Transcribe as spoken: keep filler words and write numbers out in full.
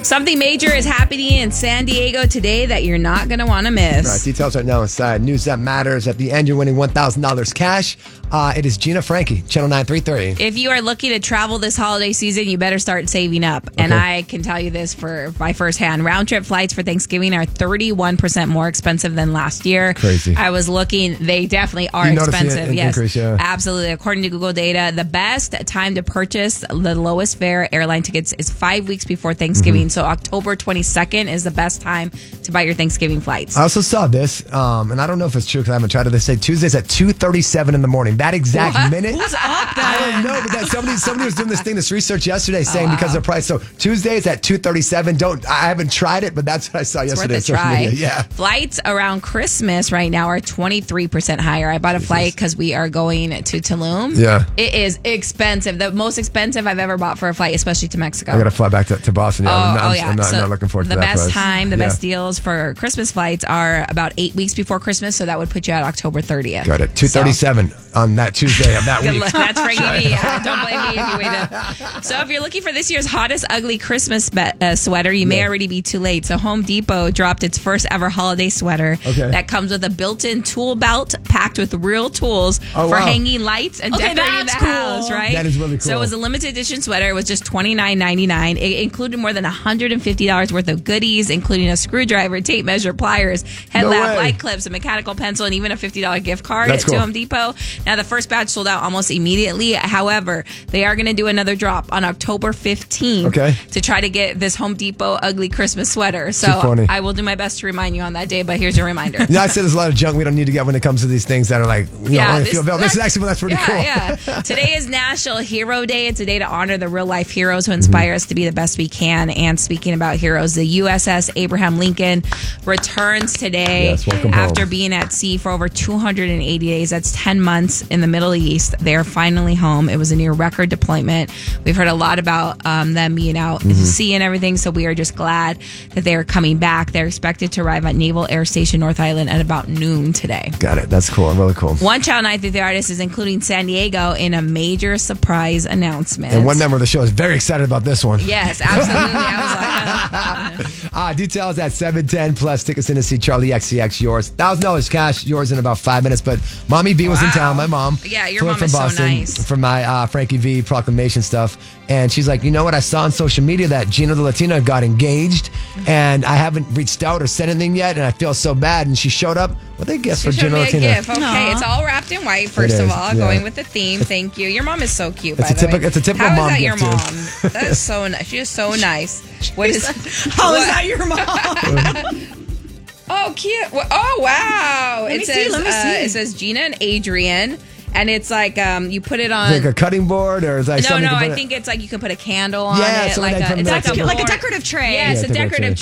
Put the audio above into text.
Something major is happening in San Diego today that you're not going to want to miss. All right, details right now inside News That Matters. At the end, you're winning one thousand dollars cash. Uh, it is Gina Frankie, Channel nine thirty-three. If you are looking to travel this holiday season, you better start saving up. Okay. And I can tell you this for by firsthand. Round trip flights for Thanksgiving are thirty-one percent more expensive than last year. Crazy. I was looking. They definitely are you expensive. It, yes, increase, yeah. Absolutely. According to Google data, the best time to purchase the lowest fare airline tickets is five weeks before Thanksgiving. Mm-hmm. So October twenty-second is the best time to buy your Thanksgiving flights. I also saw this, um, and I don't know if it's true because I haven't tried it. They say Tuesdays at two thirty-seven in the morning. That exact what? minute. Who's up I don't know, but that somebody somebody was doing this thing, this research yesterday, saying oh, wow. because of the price. So Tuesdays at two thirty-seven. Don't I haven't tried it, but that's what I saw it's yesterday. Worth a try. Media. Yeah. Flights around Christmas right now are twenty-three percent higher. I bought a Jesus. flight because we are going to Tulum. Yeah. It is expensive. The most expensive I've ever bought for a flight, especially to Mexico. I got to fly back to, to Boston. Yeah, oh, I'm, not, oh, yeah. I'm, not, so I'm not looking forward to the that. The best price. time, the yeah. best deals for Christmas flights are about eight weeks before Christmas, so that would put you at October thirtieth. Got it. two thirty-seven so. On that Tuesday of that week. That's Frankie V. Yeah, don't blame me if you waited. So if you're looking for this year's hottest ugly Christmas be- uh, sweater, you may yeah. already be too late. So Home Depot dropped its first ever holiday sweater okay. that comes with a built-in tool belt packed with real tools oh, for wow. hanging lights and okay, decorating the cool. house, right? That is really cool. So it was a limited edition sweater. It was just twenty-nine ninety-nine. It included more than one hundred fifty dollars worth of goodies, including a screwdriver, tape measure, pliers, headlamp, no light clips, a mechanical pencil, and even a fifty dollars gift card That's to cool. Home Depot. Now, the first batch sold out almost immediately. However, they are going to do another drop on October fifteenth okay. to try to get this Home Depot ugly Christmas sweater. So I will do my best to remind you on that day, but here's your reminder. Yeah, I said there's a lot of junk we don't need to get when it comes to these things that are like, you yeah, know, only this, feel available. This is actually one that's pretty yeah, cool. Yeah. Today is National Hero Day. It's a day to honor the real life heroes who inspire mm-hmm. us to be the best we can. And speaking about heroes, the U S S Abraham Lincoln returns today yes, welcome after home. being at sea for over two hundred eighty days. That's ten months in the Middle East. They're finally home. It was a near record deployment. We've heard a lot about um, them being out mm-hmm. to sea and everything, so we are just glad that they are coming back. They're expected to arrive at Naval Air Station North Island at about noon today. Got it. That's cool. Really cool. One Channel nine thirty artist is including San Diego in a major surprise announcement. And one member of the show is very excited about this one. Yes, absolutely. I was like, uh, details at seven ten plus tickets in to see Charlie X C X. Yours one thousand dollars cash. Yours in about five minutes. But Mommy B was wow. in town. My mom. Yeah, your flew mom from is Boston so nice. For my uh, Frankie V proclamation stuff. And she's like, you know what? I saw on social media that Gina the Latina got engaged, and I haven't reached out or said anything yet, and I feel so bad. And she showed up with a gift she for showed Gina me Latina. A gift. Okay, Aww. It's all wrapped in white. First of all, yeah. going with the theme. Thank you. Your mom is so cute. It's by a the typical. way. It's a typical How mom is that gift your mom? too. That is so nice. She is so nice. What is? How what? is that your mom? Oh, cute. Oh, wow. Let it me says, see. Let me uh, see. It says Gina and Adrian. And it's like um, you put it on. Is it like a cutting board, or is that no, something? no. You can I put think it's like you can put a candle on yeah, it, so like like a, from it's the- like a like a board. decorative tray. Yeah, it's Yeah, a decorative decorative